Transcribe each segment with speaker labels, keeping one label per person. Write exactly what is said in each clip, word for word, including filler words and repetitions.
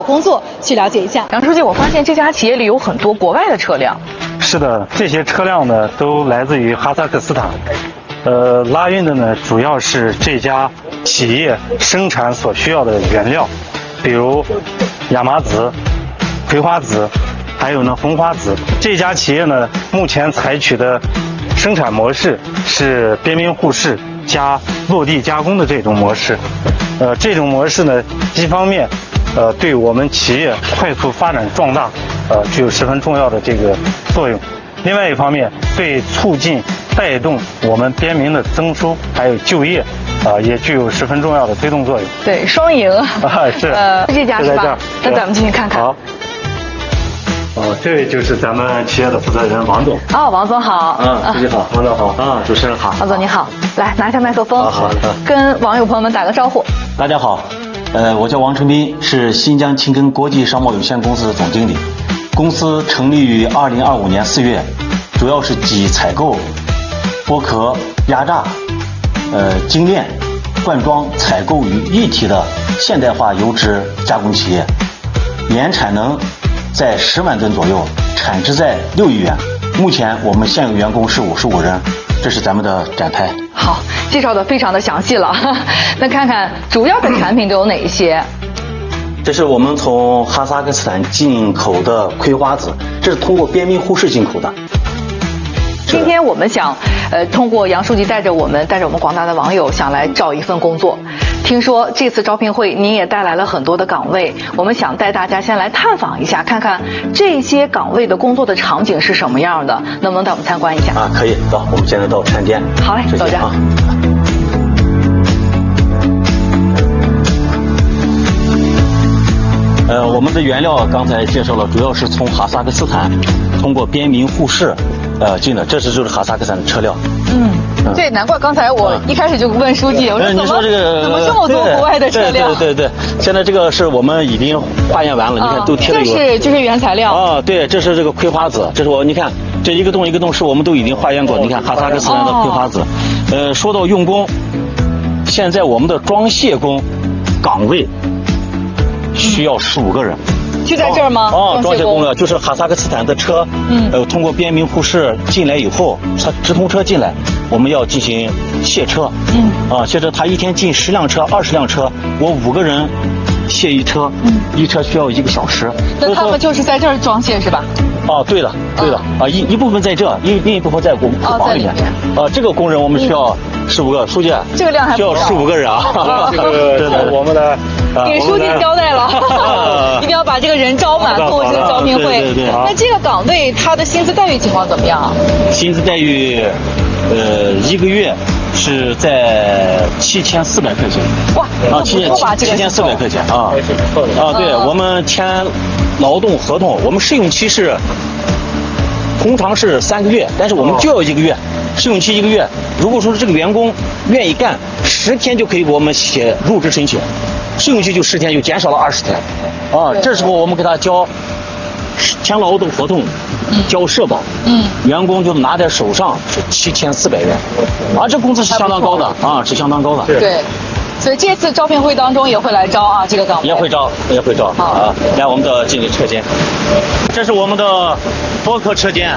Speaker 1: 工作去了解一下。
Speaker 2: 杨书记，我发现这家企业里有很多国外的车辆。
Speaker 3: 是的，这些车辆呢都来自于哈萨克斯坦，呃，拉运的呢主要是这家企业生产所需要的原料，比如亚麻籽、葵花籽，还有呢红花籽。这家企业呢目前采取的生产模式是边边互市加落地加工的这种模式，呃，这种模式呢一方面呃对我们企业快速发展壮大呃具有十分重要的这个作用，另外一方面对促进带动我们边民的增收还有就业啊、呃、也具有十分重要的推动作用。
Speaker 2: 对，双赢
Speaker 3: 啊是
Speaker 2: 呃这家是吧？那咱们进去看看。
Speaker 3: 好。哦，这位就是咱们企业的负责人王总。
Speaker 2: 哦，王总好。
Speaker 3: 嗯，书记好，王总好。啊，主持人好。
Speaker 2: 王总你好，来拿一下麦克风，
Speaker 3: 好的，
Speaker 2: 跟网友朋友们打个招呼。
Speaker 4: 大家好，呃，我叫王成斌，是新疆青根国际商贸有限公司的总经理。公司成立于二零二五年四月，主要是集采购、剥壳、压榨、呃精炼、灌装、采购于一体的现代化油脂加工企业，年产能在十万吨左右，产值在六亿元。目前我们现有员工是五十五人，这是咱们的展台。
Speaker 2: 好，介绍的非常的详细了。那看看主要的产品都有哪一些？
Speaker 4: 这是我们从哈萨克斯坦进口的葵花籽，这是通过边民互市进口的。
Speaker 2: 今天我们想，呃，通过杨书记带着我们，带着我们广大的网友，想来找一份工作。听说这次招聘会您也带来了很多的岗位，我们想带大家先来探访一下，看看这些岗位的工作的场景是什么样的，能不能带我们参观一下？
Speaker 4: 啊，可以，走，我们现在到产间。
Speaker 2: 好嘞，走着。啊
Speaker 4: 呃，我们的原料刚才介绍了，主要是从哈萨克斯坦通过边民互市，呃进的，这是就是哈萨克斯坦的车辆。
Speaker 2: 嗯，嗯对，难怪刚才我一开始就问书记，我说怎么、
Speaker 4: 你说这个、
Speaker 2: 怎么这么多国外的车辆？
Speaker 4: 对对对对，现在这个是我们已经化验完了，嗯、你看都贴了有。
Speaker 2: 这是就是原材料。
Speaker 4: 啊，对，这是这个葵花籽，这是我你看这一个洞一个洞是我们都已经化验过，你看哈萨克斯坦的葵花籽。哦、呃，说到用工，现在我们的装卸工岗位需要十五个人。
Speaker 2: 就在这儿吗？
Speaker 4: 哦，装卸工了，就是哈萨克斯坦的车，嗯，呃，通过边民互市进来以后，它直通车进来，我们要进行卸车，嗯，啊，卸车，他一天进十辆车、二十辆车，我五个人卸一车，嗯，一车需要一个小时。
Speaker 2: 那他们就是在这儿装卸是吧？
Speaker 4: 哦，对了，对了，啊，一一部分在这，另另一部分在工厂里面。啊，这个工人我们需要十五个，书记，
Speaker 2: 这个量还
Speaker 4: 需要十五个人啊。
Speaker 3: 这个对对，我们的
Speaker 2: 给书记交代了，一定要把这个人招满，做这个招聘会。
Speaker 4: 对对对。
Speaker 2: 那这个岗位他的薪资待遇情况怎么样啊？
Speaker 4: 薪资待遇，呃，一个月是在七千四百块钱。
Speaker 2: 哇，啊，
Speaker 4: 七千七千四百块钱啊！啊，对，我们签劳动合同，我们试用期是通常是三个月，但是我们就要一个月，试用期一个月。如果说这个员工愿意干，十天就可以给我们写入职申请，试用期就十天，就减少了二十天。啊，这时候我们给他交签劳动合同，交社保，嗯，员工就拿在手上是七千四百元，啊，这工资是相当高的啊，是相当高的。
Speaker 2: 对。所以这次招聘会当中也会来招啊，这个岗位
Speaker 4: 也会招，也会招啊。来，我们的进入车间，这是我们的剥壳车间。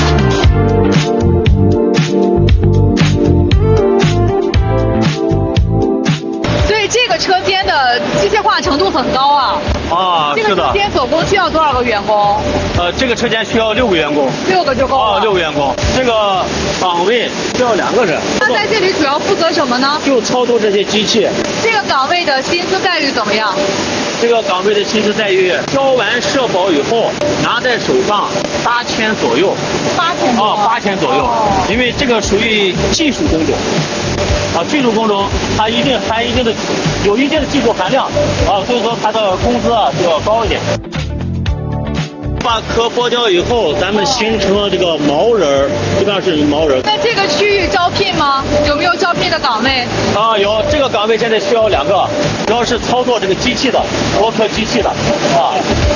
Speaker 2: 所以这个车间的机械化程度很高啊。
Speaker 4: 啊，是的。
Speaker 2: 这个车间总共需要多少个员工？
Speaker 4: 呃，这个车间需要六个员工。
Speaker 2: 六个就够了。
Speaker 4: 啊，六个员工。这个岗位需要两个人。
Speaker 2: 他在这里主要负责什么呢？
Speaker 4: 就操作这些机器。
Speaker 2: 这个岗位的薪资待遇怎么样？
Speaker 4: 这个岗位的薪资待遇，交完社保以后，拿在手上八千左右。
Speaker 2: 八千
Speaker 4: 啊，八千左右。哦、因为这个属于技术工种。啊，技术工种它一定含一定的有一定的技术含量啊，所以说它的工资啊就要高一点。把壳剥掉以后，咱们形成了这个毛人，基本上是毛人。
Speaker 2: 那这个区域招聘吗？有没有招聘的岗位？
Speaker 4: 啊，有，这个岗位现在需要两个，主要是操作这个机器的，剥壳机器的啊。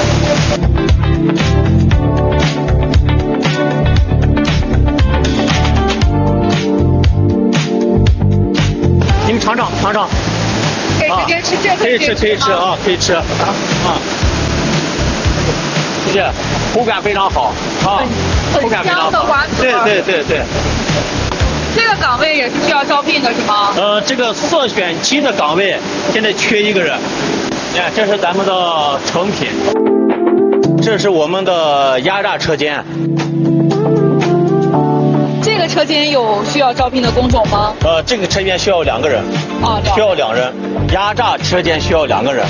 Speaker 4: 你们尝尝尝尝，
Speaker 2: 给直接吃，这
Speaker 4: 可以吃可以吃啊，可以吃啊。 西，口感非常好啊，口感非常好。
Speaker 2: 很香的瓜子味。
Speaker 4: 对对对对。
Speaker 2: 这个岗位也是需要招聘的是吗？
Speaker 4: 呃，这个色选机的岗位现在缺一个人。你看，这是咱们的成品，这是我们的压榨车间。
Speaker 2: 这个车间有需要招聘的工种吗？
Speaker 4: 呃，这个车间需要两个人。
Speaker 2: 啊，
Speaker 4: 需要两人。压榨车间需要两个人。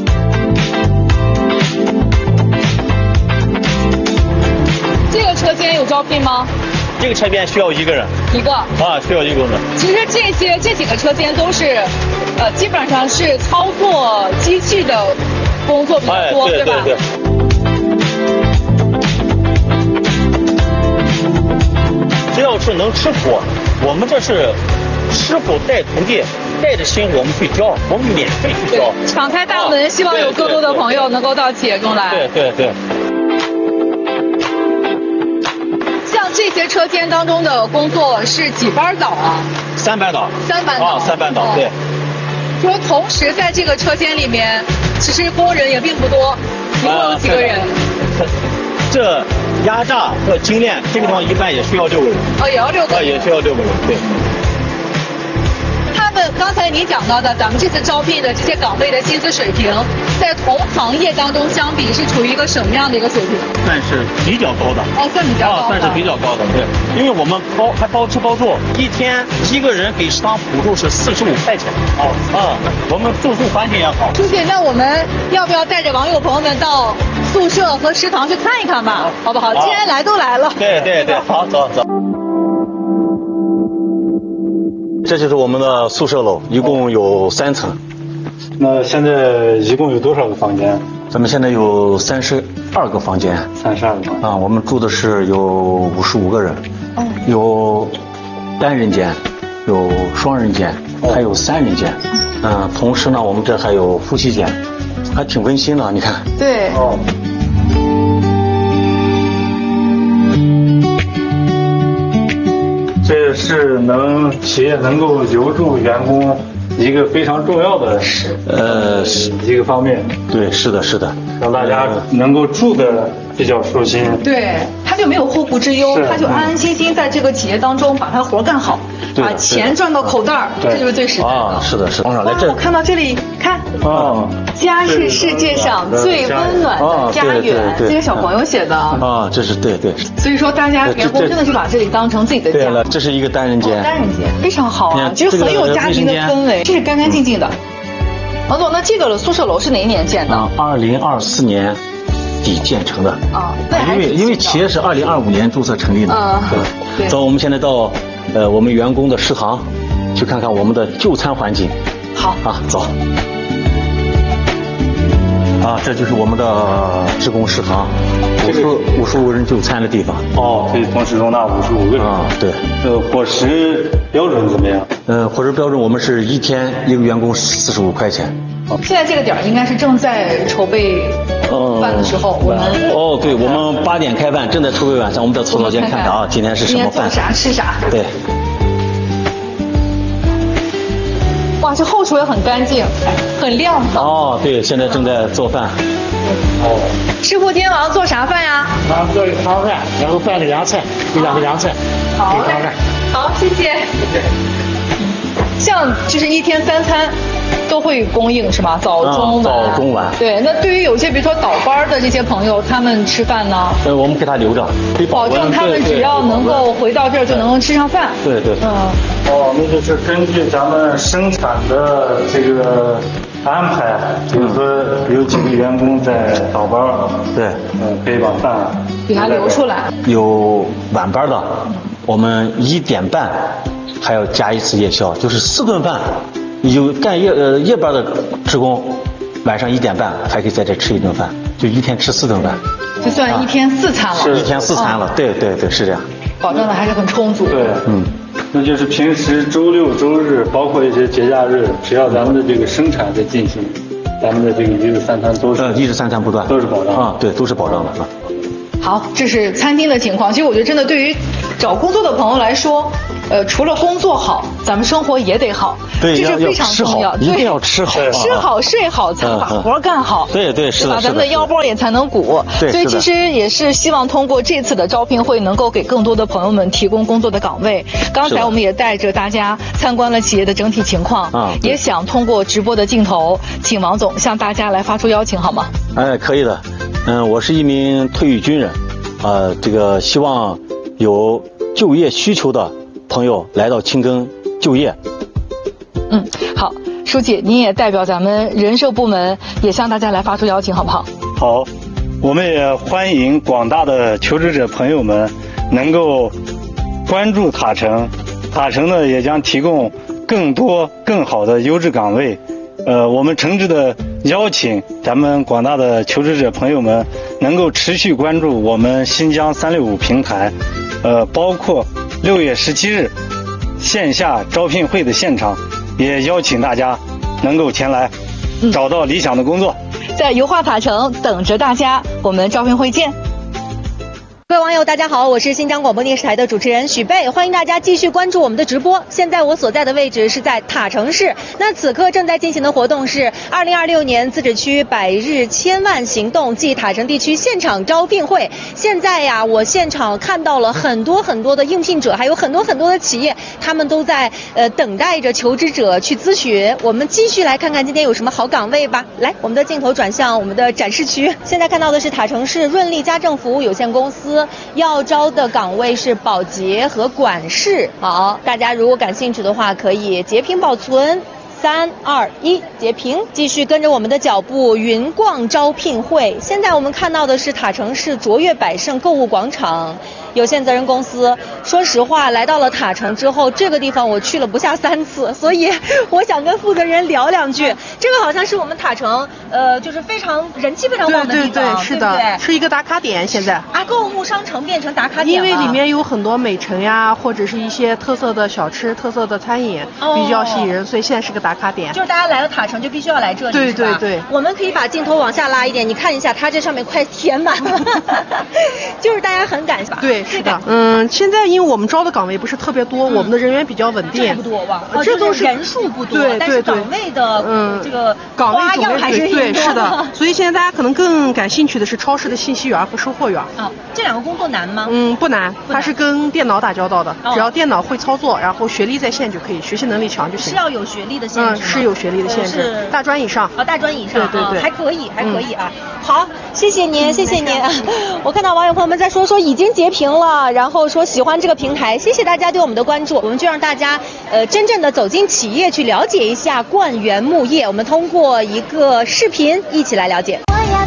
Speaker 2: 这个车间有招聘吗？
Speaker 4: 这个车间需要一个人。
Speaker 2: 一个。
Speaker 4: 啊，需要一个人。
Speaker 2: 其实这些这几个车间都是，呃，基本上是操作机器的工作比较多，
Speaker 4: 哎、对
Speaker 2: 吧？
Speaker 4: 对对。只要是能吃苦，我们这是师傅带徒弟，带着薪我们去教，我们免费去教。
Speaker 2: 敞开大门，啊、希望有更多的朋友能够到企业中来。
Speaker 4: 对对对。
Speaker 2: 像这些车间当中的工作是几班倒啊？
Speaker 4: 三班倒。
Speaker 2: 三班倒。
Speaker 4: 啊，三班倒，对。
Speaker 2: 说同时在这个车间里面，其实工人也并不多，一共有几个人？
Speaker 4: 呃、这压榨和精炼这个地方一般也需要六个人。
Speaker 2: 哦，也要六个人。
Speaker 4: 啊，也需要六个人，对。
Speaker 2: 他们刚才你讲到的，咱们这次招聘的这些岗位的薪资水平，在同行业当中相比是处于一个什么样的一个水平？
Speaker 4: 算是比较高的。
Speaker 2: 哦，算比较高的。
Speaker 4: 啊，算是比较高的，对。因为我们包还包吃包住，一天一个人给食堂补助是四十五块钱。哦。啊，我们住宿环境也好。
Speaker 2: 朱姐，那我们要不要带着网友朋友们到宿舍和食堂去看一看吧？好不好？既然来都来了。
Speaker 4: 对对对，好，走走。这就是我们的宿舍楼，一共有三层。
Speaker 3: 那现在一共有多少个房间？
Speaker 4: 咱们现在有三十二个房间。
Speaker 3: 三十二个房间。
Speaker 4: 啊，我们住的是有五十五个人。哦。有单人间，有双人间，还有三人间。嗯，同时呢，我们这还有夫妻间，还挺温馨的，你看。
Speaker 2: 对。哦。
Speaker 3: 这是能企业能够留住员工一个非常重要的呃一个方面。
Speaker 4: 对，是的，是的，
Speaker 3: 让大家能够住的比较舒心。
Speaker 2: 对，他就没有后顾之忧，他就安安心心在这个企业当中把他活干好，把钱赚到口袋儿，这就是最实在的。
Speaker 4: 啊，是的，是的。
Speaker 2: 哇，我看到这里，看，
Speaker 3: 啊，
Speaker 2: 家是世界上最温暖的家园，这些小朋友写的。
Speaker 4: 啊，这是对对。
Speaker 2: 所以说，大家员工真的是把这里当成自己的家。
Speaker 4: 对了，这是一个单人间。
Speaker 2: 单人间非常好啊，其实很有家庭的氛围，这是干干净净的。王总，那这个宿舍楼是哪一年建的？
Speaker 4: 啊，二零二四年底建成的。
Speaker 2: 啊，
Speaker 4: 因为因为企业是二零二五年注册成立的。
Speaker 2: 啊，
Speaker 4: 对。走，我们现在到呃我们员工的食堂，去看看我们的就餐环境。
Speaker 2: 好。
Speaker 4: 啊，走。啊，这就是我们的职工食堂，五十五十五个人就餐的地方。
Speaker 3: 哦，可以同时容纳五十五个人。
Speaker 4: 啊，对。
Speaker 3: 呃，伙食标准怎么样？
Speaker 4: 呃，伙食标准我们是一天一个员工四十五块钱。
Speaker 2: 现在这个点儿应该是正在筹备饭的时候，我们
Speaker 4: 哦，对，我们八点开饭，正在筹备晚上，我们在厕所间看着啊，今天是什么饭？
Speaker 2: 啥吃啥。
Speaker 4: 对。
Speaker 2: 哇，这后厨也很干净，很亮堂。
Speaker 4: 哦，对，现在正在做饭。
Speaker 2: 哦，师傅今天晚上做啥饭呀？
Speaker 1: 晚上做一个汤饭，然后拌个凉菜，一两个凉菜。
Speaker 2: 好嘞，好，谢谢。谢谢。像就是一天三餐都会供应是吗？早中晚。
Speaker 4: 早中晚。
Speaker 2: 对，那对于有些比如说倒班的这些朋友，他们吃饭呢？
Speaker 4: 呃，我们给他留着，
Speaker 2: 保证他们只要能够回到这儿就能够吃上饭。
Speaker 4: 对对。
Speaker 2: 嗯。
Speaker 3: 哦，那就是根据咱们生产的这个安排，比如说有几个员工在倒班，
Speaker 4: 对，
Speaker 3: 嗯，可以把饭
Speaker 2: 给他留出来。
Speaker 4: 有晚班的，我们一点半还要加一次夜宵，就是四顿饭。有干夜呃夜班的职工，晚上一点半还可以在这吃一顿饭，就一天吃四顿饭。
Speaker 2: 就算一天四餐了。
Speaker 4: 是一天四餐了，对对对，是这样。
Speaker 2: 保证的还是很充足。
Speaker 3: 对，嗯。那就是平时周六周日，包括一些节假日，只要咱们的这个生产在进行，咱们的这个一日三餐都是，
Speaker 4: 呃，一日三餐不断，
Speaker 3: 都是保障
Speaker 4: 啊，对，都是保障的啊。
Speaker 2: 好，这是餐厅的情况。其实我觉得真的对于找工作的朋友来说， 呃，除了工作好，咱们生活也得好，
Speaker 4: 对，
Speaker 2: 这是非常重要。
Speaker 4: 一定要吃好，
Speaker 2: 吃好睡好才能把活干好。
Speaker 4: 对对是的，
Speaker 2: 咱们的腰包也才能鼓。
Speaker 4: 对，
Speaker 2: 所以其实也是希望通过这次的招聘会，能够给更多的朋友们提供工作的岗位。刚才我们也带着大家参观了企业的整体情况，啊，也想通过直播的镜头，请王总向大家来发出邀请，好吗？
Speaker 4: 哎，可以的。嗯，我是一名退役军人，呃，这个希望有就业需求的朋友来到青耕就业。
Speaker 2: 嗯，好，书记，您也代表咱们人社部门，也向大家来发出邀请，好不好？
Speaker 3: 好，我们也欢迎广大的求职者朋友们能够关注塔城，塔城呢也将提供更多更好的优质岗位。呃，我们诚挚的邀请咱们广大的求职者朋友们能够持续关注我们新疆三六五平台，呃，包括六月十七日线下招聘会的现场，也邀请大家能够前来，找到理想的工作。
Speaker 2: 嗯、在油画塔城等着大家，我们招聘会见。
Speaker 5: 各位网友大家好，我是新疆广播电视台的主持人许贝，欢迎大家继续关注我们的直播。现在我所在的位置是在塔城市，那此刻正在进行的活动是二零二六年自治区百日千万行动暨塔城地区现场招聘会。现在呀，我现场看到了很多很多的应聘者，还有很多很多的企业，他们都在呃等待着求职者去咨询。我们继续来看看今天有什么好岗位吧。来，我们的镜头转向我们的展示区，现在看到的是塔城市润利家政服务有限公司。要招的岗位是保洁和管事。好，大家如果感兴趣的话，可以截屏保存。三二一，截屏。继续跟着我们的脚步，云逛招聘会。现在我们看到的是塔城市卓越百盛购物广场有限责任公司。说实话，来到了塔城之后，这个地方我去了不下三次，所以我想跟负责人聊两句。这个好像是我们塔城，呃，就是非常人气非常旺的地方，
Speaker 6: 对对对，是的，
Speaker 5: 对对
Speaker 6: 是一个打卡点。现在
Speaker 5: 啊，购物商城变成打卡点了，
Speaker 6: 因为里面有很多美城呀，或者是一些特色的小吃、特色的餐饮，哦、比较吸引人，所以现在是个打卡点。
Speaker 5: 就是大家来到塔城就必须要来这里，
Speaker 6: 对对对。
Speaker 5: 我们可以把镜头往下拉一点，你看一下，它这上面快填满了，就是大家很感谢。
Speaker 6: 对，是的。嗯，现在因为我们招的岗位不是特别多，嗯、我们的人员比较稳定。
Speaker 5: 这不多吧？
Speaker 6: 哦、这都是
Speaker 5: 人数不多，
Speaker 6: 对对对，
Speaker 5: 但是岗位的嗯这个
Speaker 6: 岗位种类
Speaker 5: 还是
Speaker 6: 对是的。所以现在大家可能更感兴趣的是超市的信息员和售货员。
Speaker 5: 啊、哦，这两个工作难吗？
Speaker 6: 嗯，不难，它是跟电脑打交道的，
Speaker 5: 哦、
Speaker 6: 只要电脑会操作，然后学历在线就可以，学习能力强就行。
Speaker 5: 是要有学历的限制吗？
Speaker 6: 嗯，是有学历的限制。是大专以上
Speaker 5: 啊，大专以上，
Speaker 6: 对对对，
Speaker 5: 还可以，还可以啊。好，谢谢您，谢谢您。我看到网友朋友们在说说已经截屏了，然后说喜欢这个平台，谢谢大家对我们的关注。我们就让大家呃真正的走进企业去了解一下冠源木业，我们通过一个视频一起来了解。